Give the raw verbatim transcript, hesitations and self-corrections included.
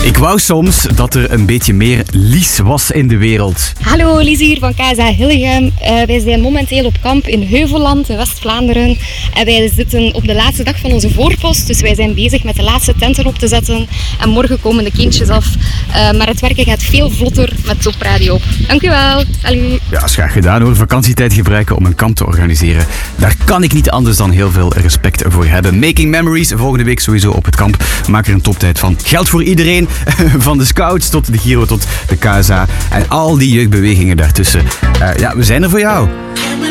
Ik wou soms dat er een beetje meer Lies was in de wereld. Hallo, Lies hier van K S A Hillegem. Uh, wij zijn momenteel op kamp in Heuvelland, in West-Vlaanderen. En wij zitten op de laatste dag van onze voorpost. Dus wij zijn bezig met de laatste tenten op te zetten. En morgen komen de kindjes af. Uh, maar het werken gaat veel vlotter met Topradio. Dank u wel. Salut. Ja, is graag gedaan hoor. Vakantietijd gebruiken om een kamp te organiseren. Daar kan ik niet anders dan heel veel respect voor hebben. Making Memories, volgende week sowieso op het kamp. Maak er een toptijd van. Geldt voor iedereen. Van de scouts tot de Giro tot de K S A. En al die jeugdbewegingen daartussen. Uh, ja, we zijn er voor jou.